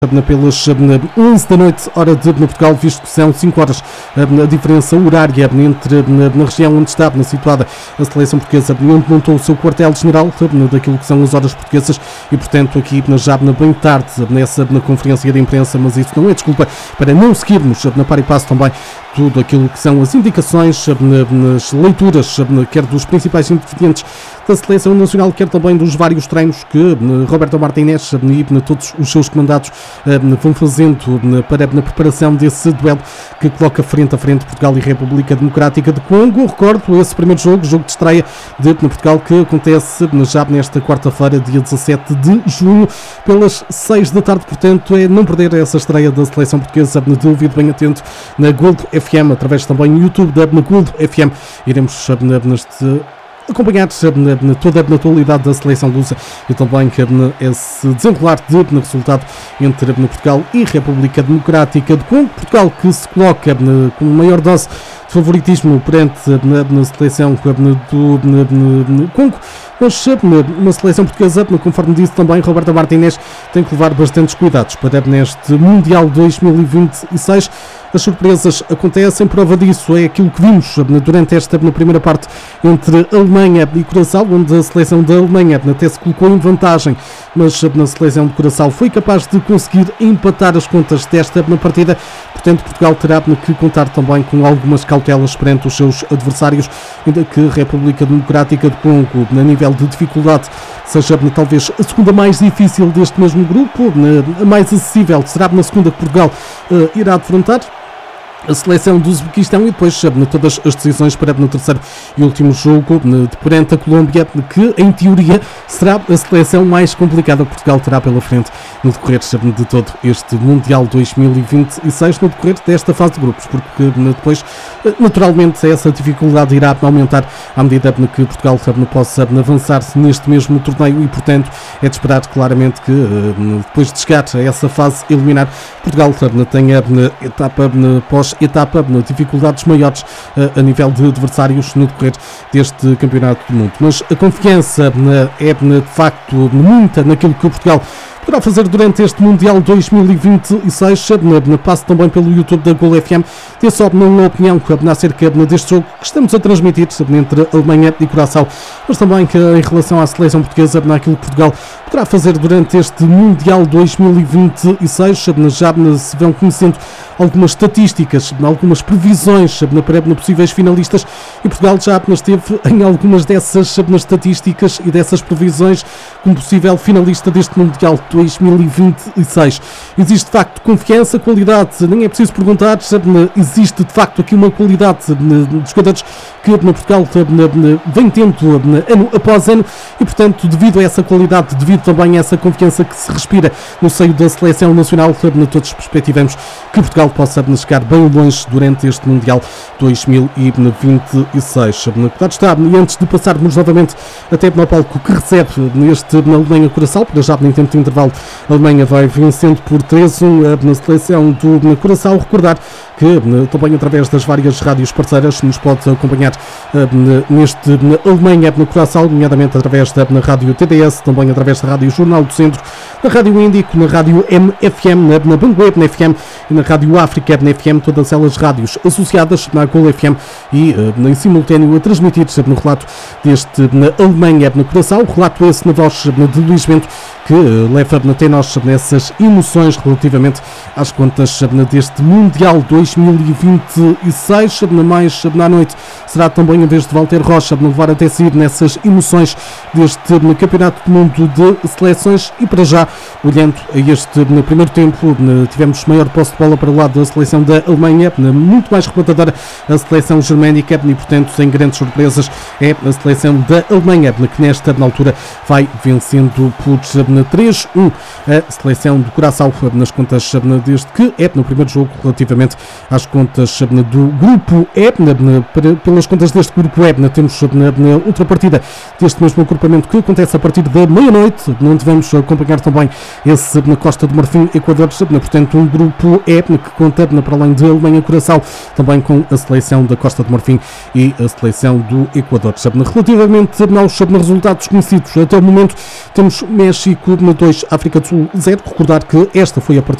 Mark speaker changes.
Speaker 1: pelas 11 da noite, hora de Portugal, visto que são 5 horas a diferença horária entre na região onde está situada a seleção portuguesa, onde montou o seu quartel-general daquilo que são as horas portuguesas e, portanto, aqui já bem tarde nessa conferência de imprensa, mas isso não é desculpa para não seguirmos na par e passo também tudo aquilo que são as indicações nas leituras, quer dos principais intervenientes da seleção nacional, quer também dos vários treinos que Roberto Martinez e todos os seus comandados vão fazendo para na preparação desse duelo que coloca frente a frente Portugal e República Democrática de Congo. Recordo esse primeiro jogo de estreia de Portugal, que acontece já nesta quarta-feira, dia 17 de junho, pelas 6 da tarde, portanto é não perder essa estreia da seleção portuguesa, de ouvido bem atento na Gold FM, através também no YouTube da Gold FM. Iremos acompanhar toda a atualidade da seleção lusa e também esse desenrolar de resultado entre Portugal e República Democrática de Congo. Portugal que se coloca com maior dose de favoritismo perante na seleção do Congo, mas uma seleção portuguesa, conforme disse também Roberto Martinez, tem que levar bastantes cuidados para neste Mundial 2026. As surpresas acontecem, prova disso é aquilo que vimos durante esta primeira parte entre Alemanha e Curaçao, onde a seleção da Alemanha até se colocou em vantagem, mas na seleção de Curaçao foi capaz de conseguir empatar as contas desta partida. Portanto, Portugal terá que contar também com algumas cautelas perante os seus adversários, ainda que a República Democrática de Congo, a nível de dificuldade, seja talvez a segunda mais difícil deste mesmo grupo, a mais acessível será na segunda que Portugal irá defrontar a seleção do Uzbequistão, e depois todas as decisões para no terceiro e último jogo perante a Colômbia, que em teoria será a seleção mais complicada que Portugal terá pela frente no decorrer de todo este Mundial 2026, no decorrer desta fase de grupos, porque depois naturalmente essa dificuldade irá aumentar à medida que Portugal possa avançar-se neste mesmo torneio, e portanto é de esperar claramente que depois de chegar a essa fase eliminar, Portugal tenha etapa pós etapa, dificuldades maiores a nível de adversários no decorrer deste campeonato do mundo. Mas a confiança é de facto muita naquilo que o Portugal poderá fazer durante este Mundial 2026. Passo também pelo YouTube da Gol FM, tem só uma opinião acerca deste jogo que estamos a transmitir entre Alemanha e Curaçao, mas também que em relação à seleção portuguesa, naquilo que Portugal poderá fazer durante este Mundial 2026. Já se vão conhecendo algumas estatísticas, algumas previsões para possíveis finalistas, e Portugal já esteve em algumas dessas estatísticas e dessas previsões como possível finalista deste Mundial 2026. Existe de facto confiança, qualidade, nem é preciso perguntar, existe de facto aqui uma qualidade de jogadores que Portugal vem tendo ano após ano, e portanto devido a essa qualidade, devido também a essa confiança que se respira no seio da seleção nacional, todos perspectivamos que Portugal possa chegar bem longe durante este Mundial 2026. Claro está, e antes de passarmos novamente até para o palco que recebe neste Alemanha-Curaçao, para já em tempo de intervalo, a Alemanha vai vencendo por 3-1 na seleção do Curaçao. Recordar que também através das várias rádios parceiras nos pode acompanhar neste Alemanha no Curaçao, nomeadamente através da Rádio TDS, também através da Rádio Jornal do Centro, na Rádio Índico, na Rádio MFM, na Bangueb na FM e na Rádio África na FM, todas elas rádios associadas na Gol FM e em simultâneo a transmitir no relato deste Alemanha no Curaçao, relato esse na voz de Luís Bento, que leva até nós nessas emoções relativamente às contas deste Mundial 2026. Mais na noite será também a vez de Walter Rocha levar até si nessas emoções deste Campeonato do Mundo de Seleções. E para já, olhando a este primeiro tempo, tivemos maior posse de bola para o lado da seleção da Alemanha, muito mais rematadora a seleção germânica, e portanto sem grandes surpresas é a seleção da Alemanha que nesta altura vai vencendo por 3-1 a seleção do Curaçao nas contas deste que é no primeiro jogo relativamente às contas do Grupo E. Pelas contas deste Grupo E, temos outra partida deste mesmo agrupamento que acontece a partir da meia-noite, onde vamos acompanhar também esse na Costa do Marfim, Equador, portanto um Grupo E que conta, para além de Alemanha, Curaçao, também com a seleção da Costa do Marfim e a seleção do Equador. Relativamente aos resultados conhecidos até o momento, temos México 2, África do Sul 0. Recordar que esta foi a partida